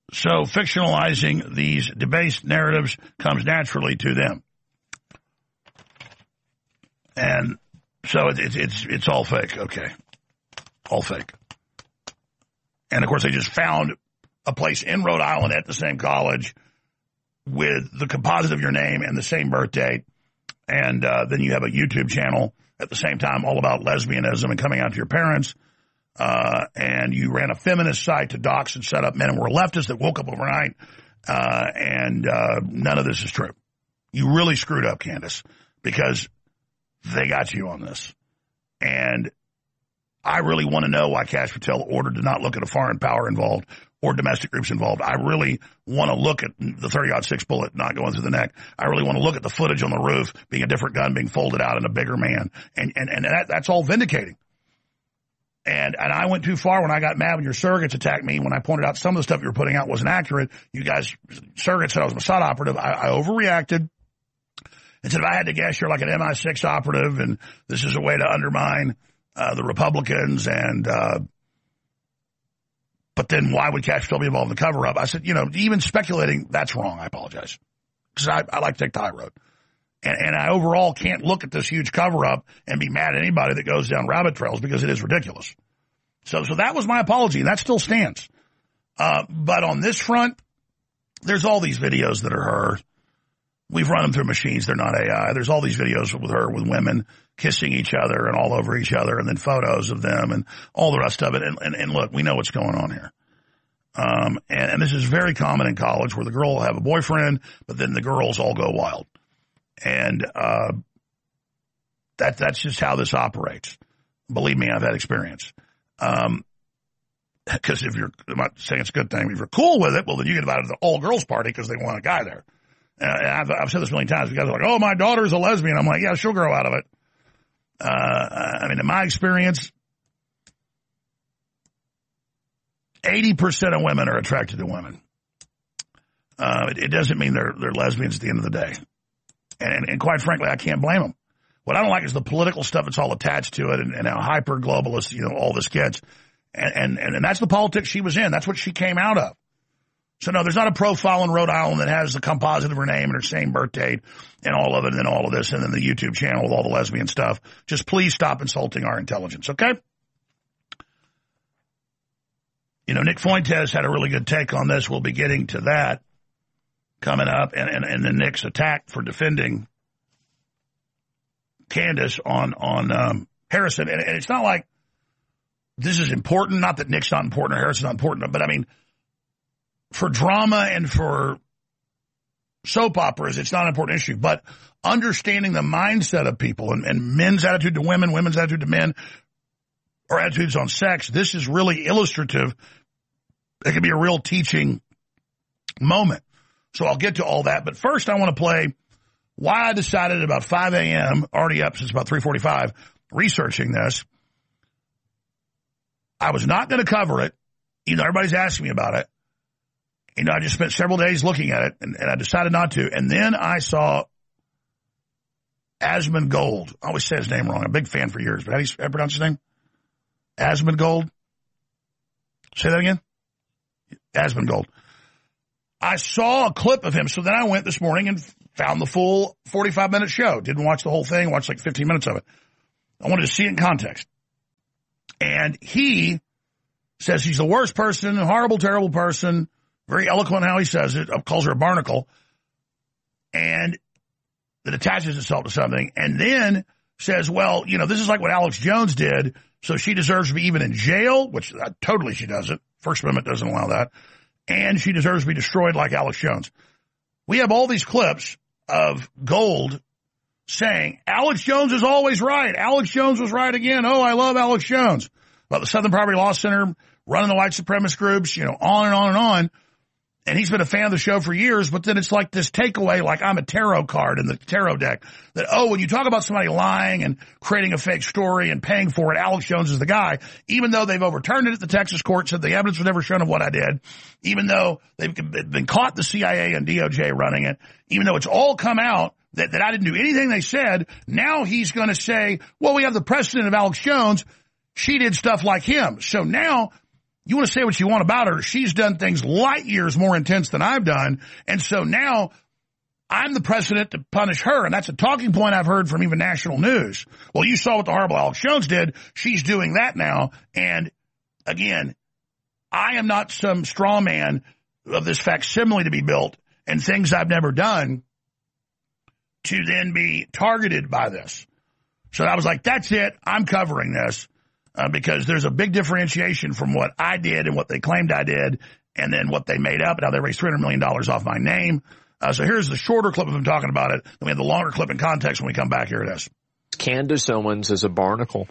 So fictionalizing these debased narratives comes naturally to them. And so it's all fake. Okay. All fake. And of course they just found a place in Rhode Island at the same college with the composite of your name and the same birth date. And then you have a YouTube channel at the same time all about lesbianism and coming out to your parents. And you ran a feminist site to dox and set up men and were leftists that woke up overnight. And none of this is true. You really screwed up, Candace, because they got you on this. And I really want to know why Kash Patel ordered to not look at a foreign power involved or domestic groups involved. I really want to look at the 30-06 bullet not going through the neck. I really want to look at the footage on the roof being a different gun being folded out and a bigger man. And that's all vindicating. And I went too far when I got mad when your surrogates attacked me when I pointed out some of the stuff you were putting out wasn't accurate. You guys, surrogates said I was a Mossad operative. I overreacted. And said if I had to guess, you're like an MI6 operative, and this is a way to undermine the Republicans. And but then why would Kash Patel be involved in the cover-up? I said, even speculating, that's wrong. I apologize. Because I like to take the high road. And I overall can't look at this huge cover-up and be mad at anybody that goes down rabbit trails because it is ridiculous. So that was my apology, and that still stands. But on this front, there's all these videos that are her. We've run them through machines. They're not AI. There's all these videos with her, with women kissing each other and all over each other, and then photos of them and all the rest of it. And look, we know what's going on here. And this is very common in college where the girl will have a boyfriend, but then the girls all go wild. And that's just how this operates. Believe me, I've had experience. Because I'm not saying it's a good thing, but if you're cool with it, well, then you get invited to the all-girls party because they want a guy there. And I've said this a million times. You guys are like, oh, my daughter's a lesbian. I'm like, yeah, she'll grow out of it. In my experience, 80% of women are attracted to women. It doesn't mean they're lesbians at the end of the day. And quite frankly, I can't blame them. What I don't like is the political stuff that's all attached to it and how hyper-globalist, all this gets. And that's the politics she was in. That's what she came out of. So, no, there's not a profile in Rhode Island that has the composite of her name and her same birth date and all of it and then all of this and then the YouTube channel with all the lesbian stuff. Just please stop insulting our intelligence, okay? Nick Fuentes had a really good take on this. We'll be getting to that coming up. And then Nick's attack for defending Candace on Harrison. And it's not like this is important. Not that Nick's not important or Harrison's not important, but for drama and for soap operas, it's not an important issue. But understanding the mindset of people and men's attitude to women, women's attitude to men, or attitudes on sex, this is really illustrative. It can be a real teaching moment. So I'll get to all that. But first, I want to play why I decided at about 5 a.m., already up since about 3:45, researching this. I was not going to cover it, even though everybody's asking me about it. I just spent several days looking at it, and I decided not to. And then I saw Asmongold. I always say his name wrong. I'm a big fan for years, but how do you pronounce his name? Asmongold? Say that again? Asmongold. I saw a clip of him, so then I went this morning and found the full 45-minute show. Didn't watch the whole thing, watched like 15 minutes of it. I wanted to see it in context. And he says he's the worst person, a horrible, terrible person, very eloquent how he says it, calls her a barnacle, and that attaches itself to something, and then says, well, this is like what Alex Jones did, so she deserves to be even in jail, which totally she doesn't. First Amendment doesn't allow that. And she deserves to be destroyed like Alex Jones. We have all these clips of Gold saying, Alex Jones is always right. Alex Jones was right again. Oh, I love Alex Jones. About the Southern Poverty Law Center, running the white supremacist groups, on and on and on. And he's been a fan of the show for years, but then it's like this takeaway, like I'm a tarot card in the tarot deck, that, when you talk about somebody lying and creating a fake story and paying for it, Alex Jones is the guy, even though they've overturned it at the Texas court, said the evidence was never shown of what I did, even though they've been caught, the CIA and DOJ running it, even though it's all come out that I didn't do anything they said, now he's going to say, well, we have the precedent of Alex Jones. She did stuff like him. So now You want to say what you want about her. She's done things light years more intense than I've done. And so now I'm the precedent to punish her. And that's a talking point I've heard from even national news. Well, you saw what the horrible Alex Jones did. She's doing that now. And again, I am not some straw man of this facsimile to be built and things I've never done to then be targeted by this. So I was like, that's it. I'm covering this because there's a big differentiation from what I did and what they claimed I did and then what they made up and how they raised $300 million off my name. So here's the shorter clip of him talking about it. Then we have the longer clip in context when we come back. Here it is. Candace Owens is a barnacle.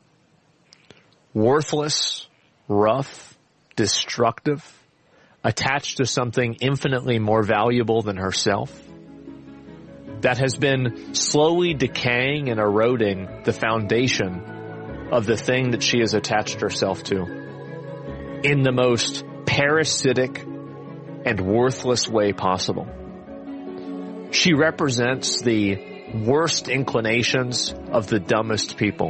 Worthless, rough, destructive, attached to something infinitely more valuable than herself, that has been slowly decaying and eroding the foundation of the thing that she has attached herself to in the most parasitic and worthless way possible. She represents the worst inclinations of the dumbest people.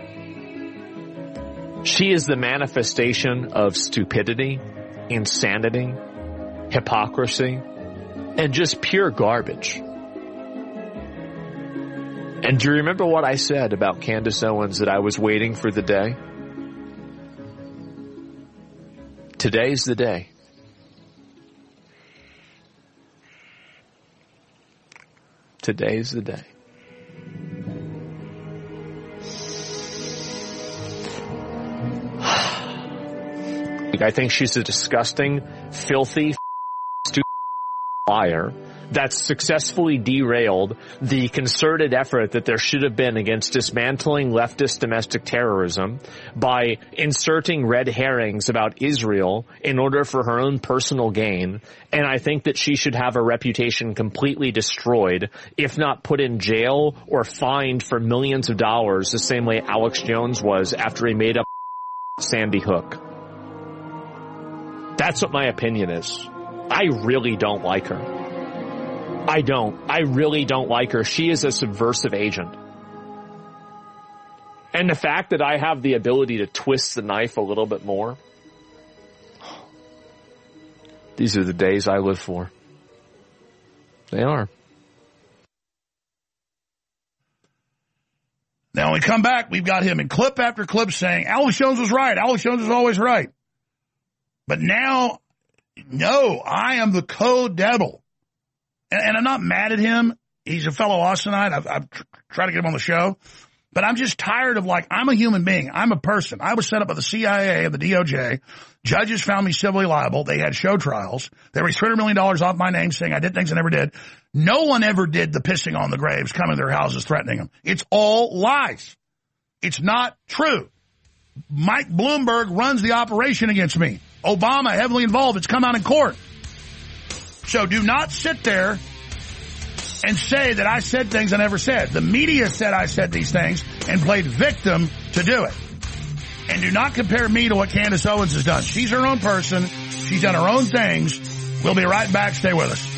She is the manifestation of stupidity, insanity, hypocrisy, and just pure garbage. And do you remember what I said about Candace Owens, that I was waiting for the day? Today's the day. Today's the day. I think she's a disgusting, filthy, stupid liar that's successfully derailed the concerted effort that there should have been against dismantling leftist domestic terrorism by inserting red herrings about Israel in order for her own personal gain. And I think that she should have her reputation completely destroyed, if not put in jail or fined for millions of dollars, the same way Alex Jones was after he made up Sandy Hook. That's what my opinion is. I really don't like her. I don't. I really don't like her. She is a subversive agent. And the fact that I have the ability to twist the knife a little bit more, these are the days I live for. They are. Now, when we come back, we've got him in clip after clip saying, Alex Jones was right. Alex Jones is always right. But now, no, I am the co-devil. And I'm not mad at him. He's a fellow Austinite. I've tried to get him on the show. But I'm just tired of, like, I'm a human being. I'm a person. I was set up by the CIA and the DOJ. Judges found me civilly liable. They had show trials. They raised $300 million off my name saying I did things I never did. No one ever did the pissing on the graves, coming to their houses, threatening them. It's all lies. It's not true. Mike Bloomberg runs the operation against me. Obama heavily involved. It's come out in court. So do not sit there and say that I said things I never said. The media said I said these things and played victim to do it. And do not compare me to what Candace Owens has done. She's her own person. She's done her own things. We'll be right back. Stay with us.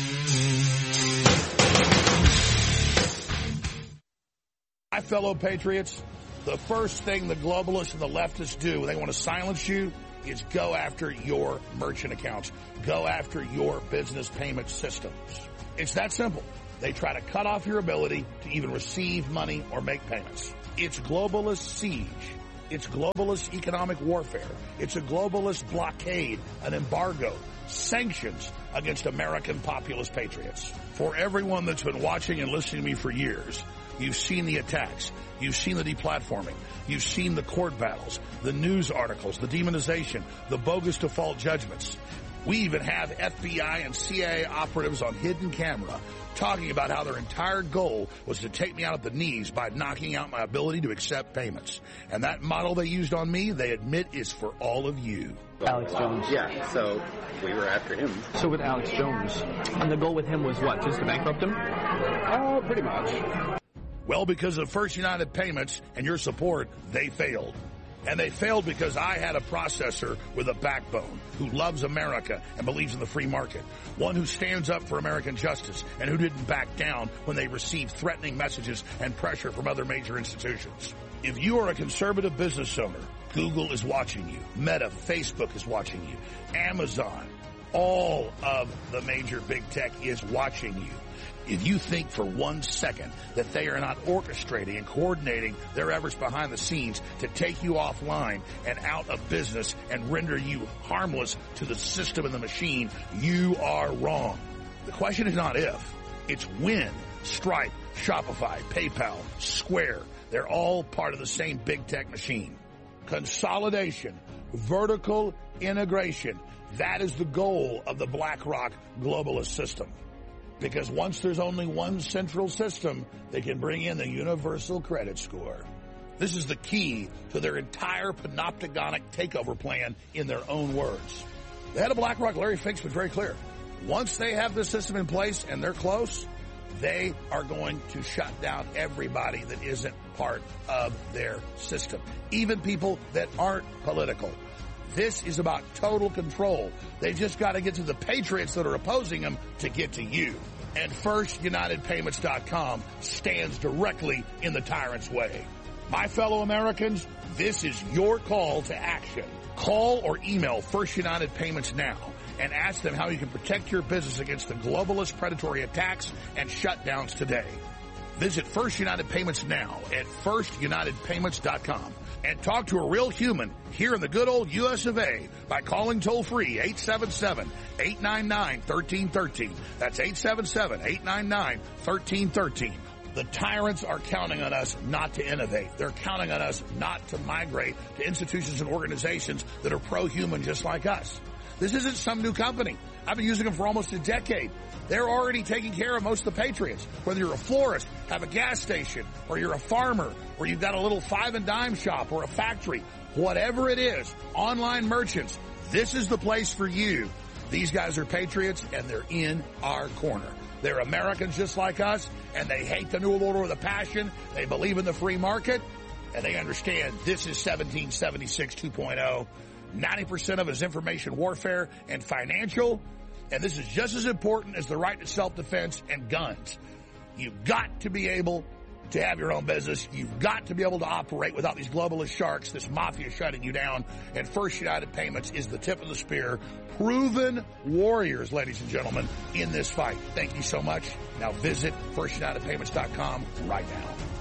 My fellow patriots, the first thing the globalists and the leftists do when they want to silence you is go after your merchant accounts. Go after your business payment systems. It's that simple. They try to cut off your ability to even receive money or make payments. It's globalist siege. It's globalist economic warfare. It's a globalist blockade, an embargo, sanctions against American populist patriots. For everyone that's been watching and listening to me for years, you've seen the attacks. You've seen the deplatforming. You've seen the court battles, the news articles, the demonization, the bogus default judgments. We even have FBI and CIA operatives on hidden camera talking about how their entire goal was to take me out at the knees by knocking out my ability to accept payments. And that model they used on me, they admit, is for all of you. Alex Jones. Yeah, so we were after him. So with Alex Jones, and the goal with him was what, just to bankrupt him? Oh, pretty much. Well, because of First United Payments and your support, they failed. And they failed because I had a processor with a backbone who loves America and believes in the free market. One who stands up for American justice and who didn't back down when they received threatening messages and pressure from other major institutions. If you are a conservative business owner Google is watching you. Meta, Facebook is watching you. Amazon, all of the major big tech is watching you. If you think for 1 second that they are not orchestrating and coordinating their efforts behind the scenes to take you offline and out of business and render you harmless to the system and the machine, you are wrong. The question is not if, it's when. Stripe, Shopify, PayPal, Square, they're all part of the same big tech machine. Consolidation, vertical integration, that is the goal of the BlackRock globalist system. Because once there's only one central system, they can bring in the universal credit score. This is the key to their entire panopticonic takeover plan in their own words. The head of BlackRock, Larry Fink's been very clear. Once they have this system in place and they're close, they are going to shut down everybody that isn't part of their system, even people that aren't political. This is about total control. They just got to get to the patriots that are opposing them to get to you. And FirstUnitedPayments.com stands directly in the tyrant's way. My fellow Americans, this is your call to action. Call or email First United Payments now and ask them how you can protect your business against the globalist predatory attacks and shutdowns today. Visit First United Payments now at FirstUnitedPayments.com and talk to a real human here in the good old US of A by calling toll-free 877-899-1313. That's 877-899-1313. The tyrants are counting on us not to innovate. They're counting on us not to migrate to institutions and organizations that are pro-human just like us. This isn't some new company. I've been using them for almost a decade. They're already taking care of most of the patriots. Whether you're a florist, have a gas station, or you're a farmer, or you've got a little 5 and dime shop or a factory, whatever it is, online merchants, this is the place for you. These guys are patriots and they're in our corner. They're Americans just like us, and they hate the New World Order with a passion. They believe in the free market, and they understand this is 1776 2.0. 90% of it is information warfare and financial, and this is just as important as the right to self-defense and guns. You've got to be able to have your own business. You've got to be able to operate without these globalist sharks, this mafia shutting you down, and First United Payments is the tip of the spear. Proven warriors, ladies and gentlemen, in this fight. Thank you so much. Now visit FirstUnitedPayments.com right now.